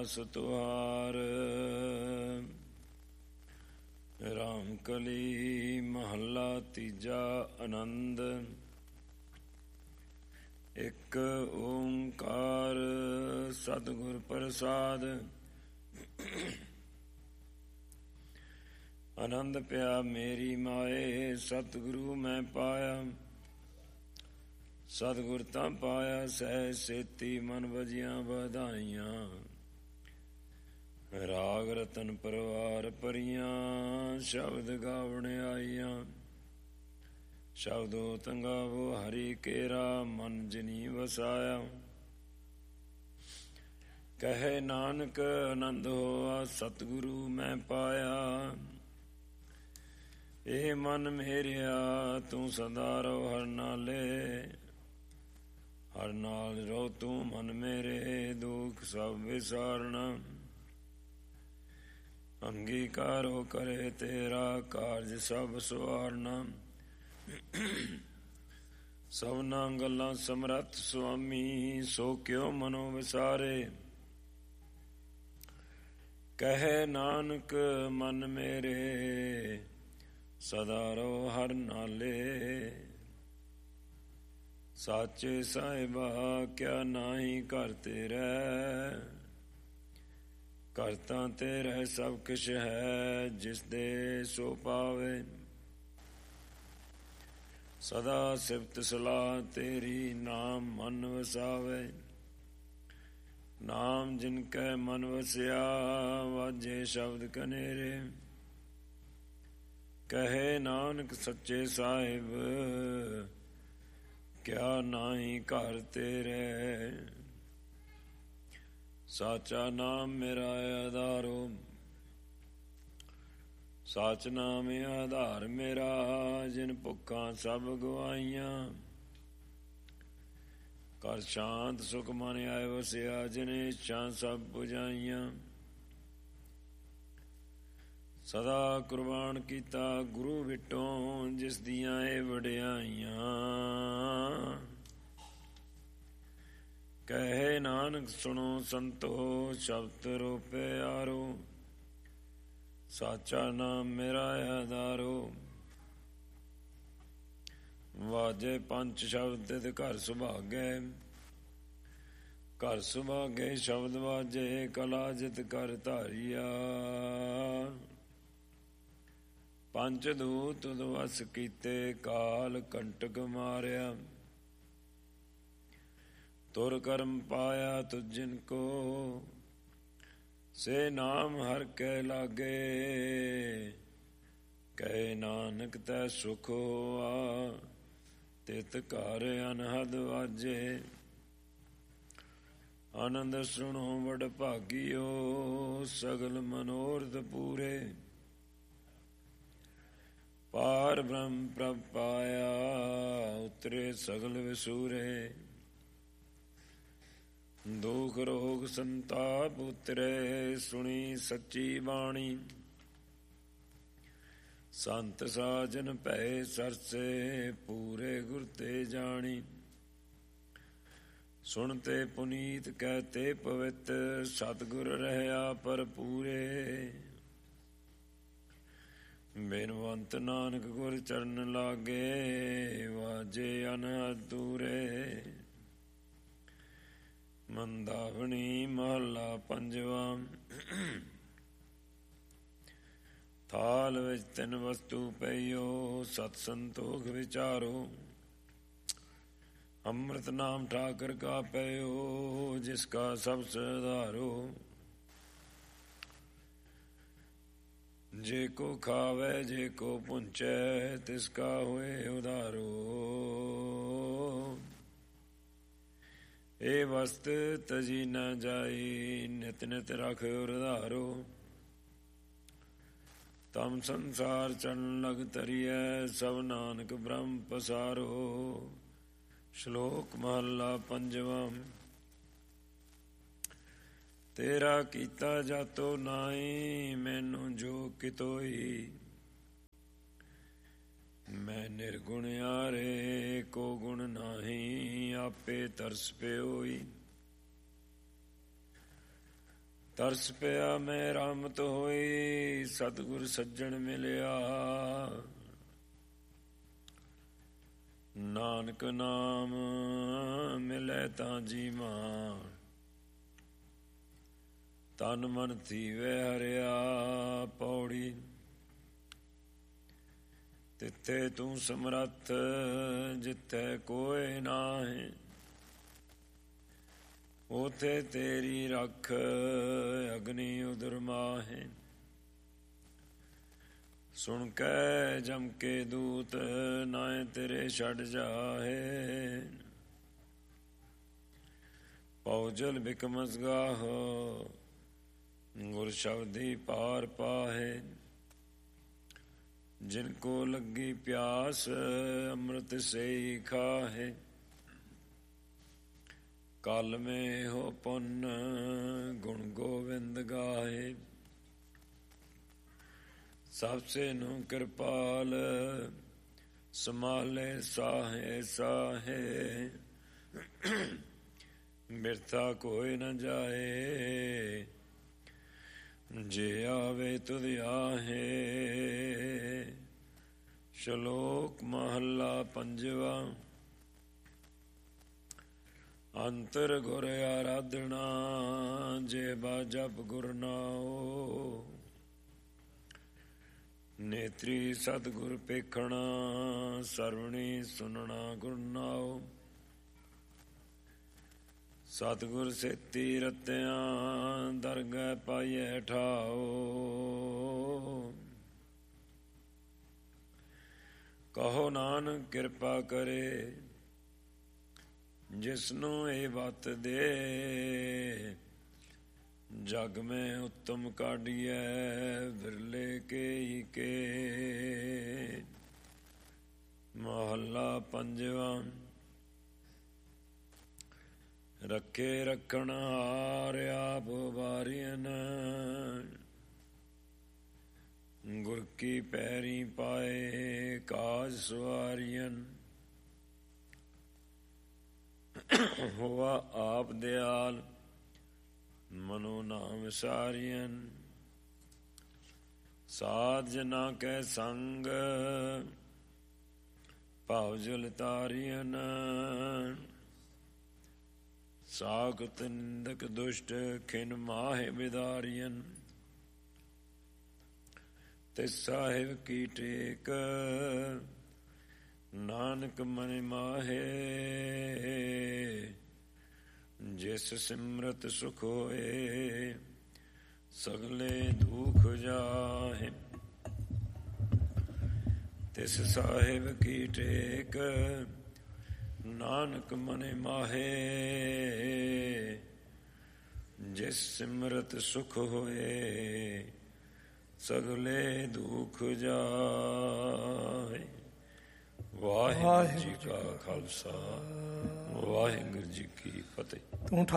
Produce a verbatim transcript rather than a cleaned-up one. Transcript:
ਦਾਸ ਤੁਹਾਰ। ਰਾਮ ਕਲੀ ਮਹੱਲਾ ਤੀਜਾ। ਆਨੰਦ। ਇੱਕ ਓਂਕਾਰ ਸਤਿਗੁਰ ਪ੍ਰਸਾਦ। ਆਨੰਦ ਪਿਆ ਮੇਰੀ ਮਾਏ, ਸਤਿਗੁਰੂ ਮੈਂ ਪਾਇਆ। ਸਤਿਗੁਰ ਤਾਂ ਪਾਇਆ ਸਹਿ ਸੇਤੀ, ਮਨ ਵਜੀਆਂ ਵਧਾਈਆਂ। ਰਾਗ ਰਤਨ ਪਰਵਾਰ ਭਰੀਆਂ, ਸ਼ਬਦ ਗਾਵਣ ਆਈਆਂ। ਸ਼ਬਦੋ ਤੰਗਾਵੋ ਹਰੀ ਕੇਰਾ, ਮਨ ਜਿਨੀ ਵਸਾਇਆ। ਕਹੇ ਨਾਨਕ ਆਨੰਦ ਹੋਆ, ਸਤਿਗੁਰੂ ਮੈਂ ਪਾਇਆ। ਇਹ ਮਨ ਮੇਰਿਆ ਤੂੰ ਸਦਾ ਰਹੁ ਹਰ ਨਾਲੇ। ਹਰ ਨਾਲ ਰਹੋ ਤੂੰ ਮਨ ਮੇਰੇ, ਦੁਖ ਸਭ ਵਿਸਾਰਣਾ। ਅੰਗੀਕਾਰੋ ਕਰੇ ਤੇਰਾ, ਕਾਰਜ ਸਭ ਸਵਾਰਨਾ। ਸਭਨਾ ਗੱਲਾਂ ਸਮਰੱਥ ਸੁਆਮੀ, ਸੋ ਕਿਉ ਮਨੋ ਵਿਸਾਰੇ। ਕਹੇ ਨਾਨਕ ਮਨ ਮੇਰੇ, ਸਦਾ ਰਹੋ ਹਰ ਨਾਲੇ। ਸਾਚੇ ਸਾਹਿਬਾ ਕਿਆ ਨਾਹੀ ਘਰ ਤੇਰੇ। ਘਰ ਤਾਂ ਤੇਰੇ ਸਭ ਕਿਛ ਹੈ, ਜਿਸ ਦੇ ਸੋ ਪਾਵੇ। ਸਦਾ ਸਿਫਤ ਸਲਾਹ ਤੇਰੀ, ਨਾਮ ਮਨ ਵਸਾਵੇ। ਨਾਮ ਜਿਨ ਕੈ ਮਨ ਵਸਿਆ, ਵਾਜੇ ਸ਼ਬਦ ਕਨੇਰੇ। ਕਹੇ ਨਾਨਕ ਸੱਚੇ ਸਾਹਿਬ, ਕਿਆ ਨਾਹੀ ਘਰ ਤੇਰੇ। ਸਾਚਾ ਨਾਮ ਮੇਰਾ ਆਧਾਰੋ, ਸਾਚ ਨਾਮ ਆਧਾਰ ਮੇਰਾ। ਜਿਨ ਭੁੱਖਾਂ ਸਭ ਗਵਾਈਆਂ, ਘਰ ਸ਼ਾਂਤ ਸੁਖ ਮਨ ਆਏ ਵਸਿਆ। ਜਿਨ ਇੱਛਾ ਸਭ ਪੁਜਾਈਆਂ, ਸਦਾ ਕੁਰਬਾਨ ਕੀਤਾ ਗੁਰੂ ਵਿਟੋਂ। ਜਿਸ ਦੀਆਂ ਇਹ ਵਡਿਆਈਆਂ, ਕਹੇ ਨਾਨਕ ਸੁਣੋ ਸੰਤੋ, ਸ਼ਬਦ ਰੋ ਪਿਆਰੋ। ਸਾਚਾ ਨਾਮ ਮੇਰਾ ਆਧਾਰੋ, ਵਾਜੇ ਪੰਚ ਸ਼ਬਦ ਤਿਤ ਘਰ ਸੁਭਾਗੇ। ਘਰ ਸੁਭਾਗੇ ਸ਼ਬਦ ਵਾਜੇ, ਕਲਾ ਜਿਤ ਕਰ ਧਾਰੀਆ। ਪੰਚ ਦੂਤ ਤੁਧ ਵਸ ਕੀਤੇ, ਕਾਲ ਕੰਟਕ ਮਾਰਿਆ। ਤੁਰ ਕਰਮ ਪਾਇਆ ਤੁਧ ਜਿਨ ਕੋ, ਸੇ ਨਾਮ ਹਰ ਕੈ ਲਾਗੇ। ਕਹੇ ਨਾਨਕ ਤੈ ਸੁਖ ਹੋਆ, ਤਿਤ ਘਰ ਅਨਹਦ ਵਾਜੇ। ਆਨੰਦ ਸੁਣੋ ਵਡ ਭਾਗਿਓ, ਸਗਲ ਮਨੋਰਥ ਪੂਰੇ। ਪਾਰ ਬ੍ਰਹਮ ਪ੍ਰਭ ਪਾਇਆ, ਉਤਰੇ ਸਗਲ ਵਿਸੂਰੇ। ਦੁਖ ਰੋਗ ਸੰਤਾਪ ਉਤਰੇ, ਸੁਣੀ ਸੱਚੀ ਬਾਣੀ। ਸੰਤ ਸਾਜਨ ਭੈ ਸਰਸੇ, ਪੂਰੇ ਗੁਰ ਤੇ ਜਾਣੀ। ਸੁਣਤੇ ਪੁਨੀਤ ਕਹਤੇ ਪਵਿੱਤ, ਸਤਿਗੁਰ ਰਹਿਆ ਭਰਪੂਰੇ। ਬੇਨਵੰਤ ਨਾਨਕ ਗੁਰ ਚਰਨ ਲਾਗੇ, ਵਾਜੇ ਅਨਹਦ ਦੂਰੇ। ਮੰਦਾਵਣੀ ਮਹੱਲਾ ਪੰਜਵਾ। ਥਾਲ ਵਿੱਚ ਤਿੰਨ ਵਸਤੂ ਪਈਓ, ਸਤ ਸੰਤੋਖ ਵਿਚਾਰੋ। ਅੰਮ੍ਰਿਤ ਨਾਮ ਠਾਕਰ ਕਾ ਪਇਓ, ਜਿਸ ਕਾ ਸਭ ਸੁਧਾਰੋ। ਜੇ ਕੋ ਖਾਵੇ ਜੇ ਕੋ ਪੁੰਚੈ, ਤਿਸ ਕਾ ਹੋਏ ਉਧਾਰੋ। ਇਹ ਵਸਤ ਤਜੀ ਨ ਜਾਈ, ਨਿਤ ਨਿਤ ਰਖ ਉਰਧਾਰੋ। ਤਮ ਸੰਸਾਰ ਚਰਨ ਲਗ ਤਰੀਐ, ਸਭ ਨਾਨਕ ਬ੍ਰਹਮ ਪਸਾਰੋ। ਸ਼ਲੋਕ ਮਹੱਲਾ ਪੰਜਵਾ। ਤੇਰਾ ਕੀਤਾ ਜਾਤੋ ਨਾਹੀ, ਮੈਨੂੰ ਜੋ ਕਿਤੋਈ। ਮੈਂ ਨਿਰਗੁਣ ਆਰੇ, ਕੋ ਗੁਣ ਨਾਹੀ, ਆਪੇ ਤਰਸ ਪਿਓਈ। ਤਰਸ ਪਿਆ ਮੈਂ ਰਾਮਤ ਹੋਈ, ਸਤਿਗੁਰ ਸੱਜਣ ਮਿਲਿਆ। ਨਾਨਕ ਨਾਮ ਮਿਲੈ ਤਾਂ ਜੀਵਾ, ਤਨ ਮਨ ਥੀਵੇ ਹਰਿਆ। ਪੌੜੀ ਤਿੱਥੇ ਤੂੰ ਸਮਰੱਥ, ਜਿੱਥੇ ਕੋਇ ਨਾਹੀਂ। ਉਥੇ ਤੇਰੀ ਰੱਖ, ਅਗਨੀ ਉਦਰ ਮਾਹੇ। ਸੁਣ ਕੇ ਜਮ ਕੇ ਦੂਤ, ਨਾਏ ਤੇਰੇ ਛੱਡ ਜਾਹੇ। ਪਉਜਲ ਬਿਕਮਸ ਗਾਹੋ, ਗੁਰ ਸ਼ਬਦੀ ਪਾਰ ਪਾਹੇ। ਜਿਨ ਕੋ ਲੱਗੀ ਪਿਆਸ, ਅੰਮ੍ਰਿਤ ਸੇਈ ਖਾਹੇ। ਕਲ ਮੇ ਹੋ ਪੁੰਨ, ਗੁਣ ਗੋਵਿੰਦ ਗਾਹੇ। ਸਭ ਸੇ ਨੂੰ ਕਿਰਪਾਲ, ਸੰਭਾਲੇ ਸਾਹੇ ਸਾਹੇ। ਬਿਰਥਾ ਕੋਈ ਨ ਜਾਏ, ਜੇ ਆਵੇ ਤੁਧ ਆਹੇ। ਸ਼ਲੋਕ ਮਹੱਲਾ ਪੰਜਵਾ। ਅੰਤਰ ਗੁਰ ਆਰਾਧਨਾ, ਜੇ ਬਾ ਜਪ ਗੁਰ ਨਾਉ। ਨੇਤਰੀ ਸਤਿਗੁਰ ਪੇਖਣਾ, ਸਰਵਣੀ ਸੁਨਣਾ ਗੁਰ ਨਾਉ। ਸਤਿਗੁਰ ਸੇਤੀ ਰਤਿਆਂ, ਦਰਗਹਿ ਪਾਈਐ ਠਾਉ। ਕਹੋ ਨਾਨਕ ਕਿਰਪਾ ਕਰੇ, ਜਿਸਨੂੰ ਇਹ ਵਤ ਦੇ। ਜਗ ਮੈਂ ਉੱਤਮ ਕਾਢੀਐ, ਵਿਰਲੇ ਕੇ ਕੇ। ਮਹੱਲਾ ਪੰਜਵਾ। ਰੱਖੇ ਰੱਖਣ ਹਾਰ, ਆਪ ਵਾਰੀਅਨ। ਗੁਰ ਕੀ ਪੈਰੀ ਪਾਏ, ਕਾਜ ਸਵਾਰੀਅਨ। ਹੋਆ ਆਪ ਦਿਆਲ, ਮਨੋ ਨਾਮ ਵਿਸਾਰੀਅਨ। ਸਾਧ ਜਨਾ ਕੈ ਸੰਗ, ਭਾਵ ਜਲ ਤਾਰੀਅਨ। ਸਾਖਤ ਨਿੰਦਕ ਦੁਸ਼ਟ, ਖਿਨ ਮਾਹੇ ਬਿਦਾਰੀਅਨ। ਤਿਸ ਸਾਹਿਬ ਕੀ ਟੇਕ, ਨਾਨਕ ਮਨ ਮਾਹੇ। ਜਿਸ ਸਿਮਰਤ ਸੁਖ ਹੋਏ, ਸਗਲੇ ਦੁਖ ਜਾਹੇ। ਤਿਸ ਸਾਹਿਬ ਕੀ ਟੇਕ, ਨਾਨਕ ਮਨ ਮਾਹੇ। ਜਿਸ ਸਿਮਰਤ ਸੁਖ ਹੋਏ, ਸਗਲੇ ਦੁਖ ਜਾਹੇ। ਵਾਹਿਗੁਰੂ ਜੀ ਕਾ ਖਾਲਸਾ, ਵਾਹਿਗੁਰੂ ਜੀ ਕੀ ਫਤਿਹ।